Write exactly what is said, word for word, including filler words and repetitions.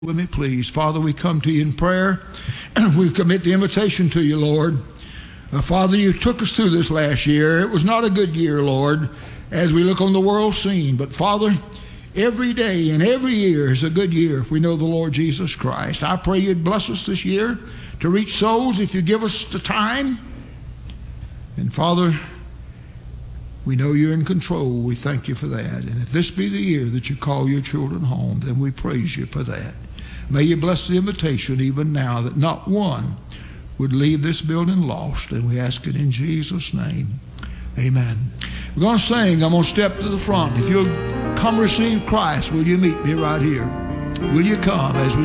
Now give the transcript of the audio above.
With me, please. Father, we come to you in prayer, and we commit the invitation to you, Lord. Uh, Father, you took us through this last year. It was not a good year, Lord, as we look on the world scene. But Father, every day and every year is a good year if we know the Lord Jesus Christ. I pray you'd bless us this year to reach souls if you give us the time. And Father, we know you're in control. We thank you for that. And if this be the year that you call your children home, then we praise you for that. May you bless the invitation even now that not one would leave this building lost. And we ask it in Jesus' name. Amen. We're going to sing. I'm going to step to the front. If you'll come receive Christ, will you meet me right here? Will you come as we